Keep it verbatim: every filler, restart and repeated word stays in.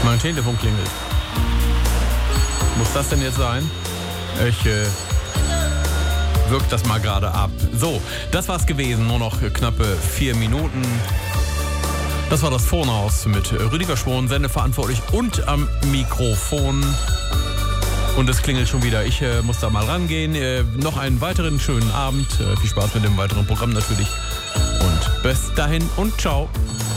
Mein Telefon klingelt. Muss das denn jetzt sein? Ich äh, wirk das mal gerade ab. So, das war's gewesen. Nur noch knappe vier Minuten. Das war das Phonehaus mit Rüdiger Schwon, sendeverantwortlich und am Mikrofon. Und es klingelt schon wieder. Ich äh, muss da mal rangehen. Äh, noch einen weiteren schönen Abend. Äh, viel Spaß mit dem weiteren Programm natürlich. Und bis dahin und ciao.